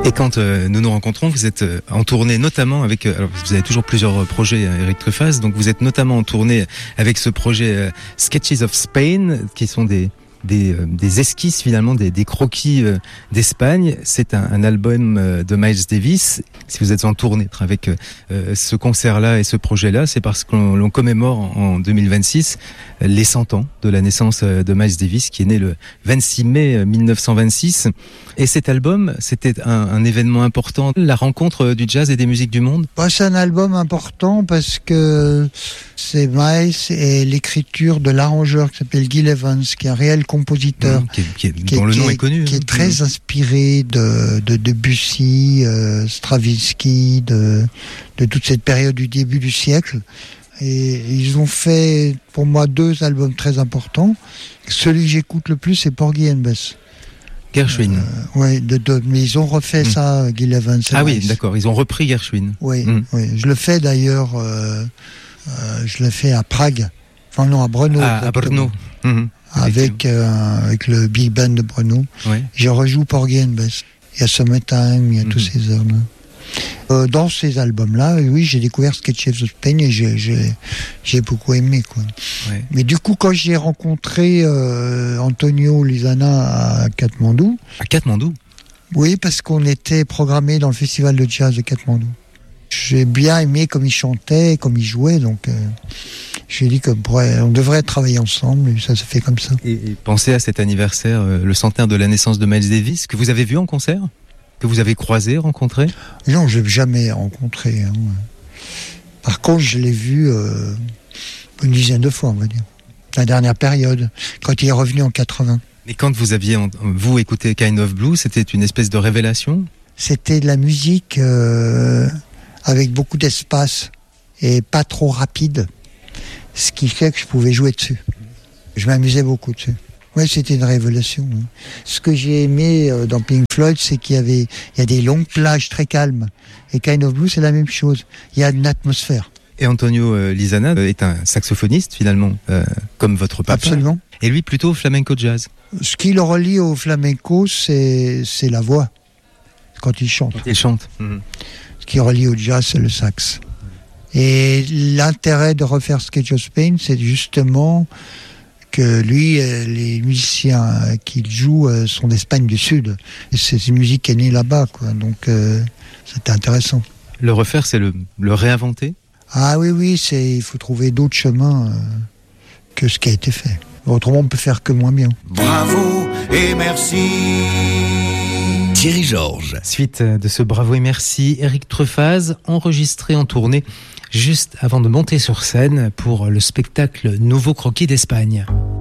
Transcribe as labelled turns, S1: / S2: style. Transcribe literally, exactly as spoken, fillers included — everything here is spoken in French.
S1: Et quand euh, nous nous rencontrons, vous êtes euh, en tournée notamment avec... Euh, alors vous avez toujours plusieurs projets, hein, Eric Truffaz, donc vous êtes notamment en tournée avec ce projet euh, Sketches of Spain, qui sont des... Des, euh, des esquisses finalement, des, des croquis euh, d'Espagne. C'est un, un album euh, de Miles Davis. Si vous êtes en tournée avec euh, ce concert-là et ce projet-là, c'est parce qu'on l'on commémore en, en deux mille vingt-six les cent ans de la naissance euh, de Miles Davis, qui est né le vingt-six mai mille neuf cent vingt-six. Et cet album, c'était un, un événement important, la rencontre du jazz et des musiques du monde.
S2: Bah, c'est un album important parce que c'est Miles et l'écriture de l'arrangeur qui s'appelle Gil Evans, qui est un réel compositeur,
S1: mmh, qui est, qui est, qui dont est, le nom
S2: qui est,
S1: est connu,
S2: qui
S1: hein.
S2: est très mmh. inspiré de, de Debussy, euh, Stravinsky, de, de toute cette période du début du siècle. Et ils ont fait, pour moi, deux albums très importants. Celui que j'écoute le plus, c'est Porgy and Bess.
S1: Gershwin.
S2: Euh, ouais, de, de, mais ils ont refait mmh. ça, Gil Evans.
S1: Ah
S2: Miles.
S1: oui, d'accord, ils ont repris Gershwin.
S2: Oui, mmh. oui. Je le fais d'ailleurs, euh, euh, je le fais à Prague. Enfin non, à Brno.
S1: Ah, à Brno. Mmh.
S2: Avec, euh, avec le Big Band de Brno.
S1: Ouais.
S2: Je rejoue Porgy and Bess. Il y a Summertime, il y a mmh. tous ces heures-là. Euh, dans ces albums-là, oui, j'ai découvert Sketches of Spain et j'ai, j'ai, j'ai beaucoup aimé, quoi.
S1: Ouais.
S2: Mais du coup, quand j'ai rencontré euh, Antonio Lizana à Katmandou...
S1: À Katmandou ?
S2: Oui, parce qu'on était programmé dans le festival de jazz de Katmandou. J'ai bien aimé comme il chantait, comme il jouait, donc... Euh, j'ai dit qu'on pourrait, on devrait travailler ensemble, et ça se fait comme ça.
S1: Et, et pensez à cet anniversaire, euh, le centenaire de la naissance de Miles Davis, que vous avez vu en concert ? Que vous avez croisé, rencontré ?
S2: Non, je ne l'ai jamais rencontré. Hein. Par contre, je l'ai vu euh, une dizaine de fois, on va dire. La dernière période, quand il est revenu en quatre-vingts.
S1: Et quand vous aviez, vous, écouté Kind of Blue, c'était une espèce de révélation ?
S2: C'était de la musique euh, avec beaucoup d'espace et pas trop rapide, ce qui fait que je pouvais jouer dessus. Je m'amusais beaucoup dessus. Oui, c'était une révélation. Oui. Ce que j'ai aimé euh, dans Pink Floyd, c'est qu'il y avait, il y a des longues plages très calmes. Et Kind of Blue, c'est la même chose. Il y a une atmosphère.
S1: Et Antonio euh, Lizana euh, est un saxophoniste, finalement, euh, comme votre papa.
S2: Absolument.
S1: Et lui, plutôt flamenco jazz.
S2: Ce qui le relie au flamenco, c'est, c'est la voix, quand il chante.
S1: Il chante. Mmh.
S2: Ce qui relie au jazz, c'est le sax. Et l'intérêt de refaire Sketches of Spain, c'est justement... que lui, les musiciens qu'il joue sont d'Espagne du Sud. Et c'est une musique qui est née là-bas, quoi. Donc, euh, c'était intéressant.
S1: Le refaire, c'est le, le réinventer ?
S2: Ah oui, oui, c'est, il faut trouver d'autres chemins euh, que ce qui a été fait. Autrement, on peut faire que moins bien.
S3: Bravo et merci. Thierry Georges.
S1: Suite de ce bravo et merci, Eric Truffaz, enregistré en tournée juste avant de monter sur scène pour le spectacle Nouveau Croquis d'Espagne.